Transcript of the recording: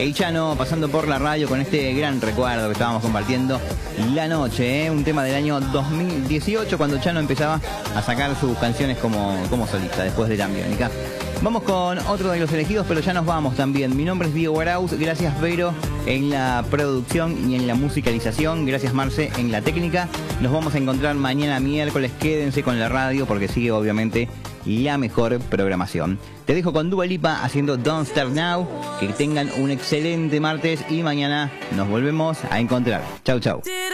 El Chano pasando por la radio con este gran recuerdo que estábamos compartiendo la noche, un tema del año 2018 cuando Chano empezaba a sacar sus canciones como solista después de Ambiónica. Vamos con otro de los elegidos, pero ya nos vamos también. Mi nombre es Diego Arauz, gracias Vero en la producción y en la musicalización, gracias Marce en la técnica. Nos vamos a encontrar mañana miércoles, quédense con la radio porque sigue obviamente la mejor programación. Te dejo con Dua Lipa haciendo Don't Start Now, que tengan un excelente martes y mañana nos volvemos a encontrar. Chau chau.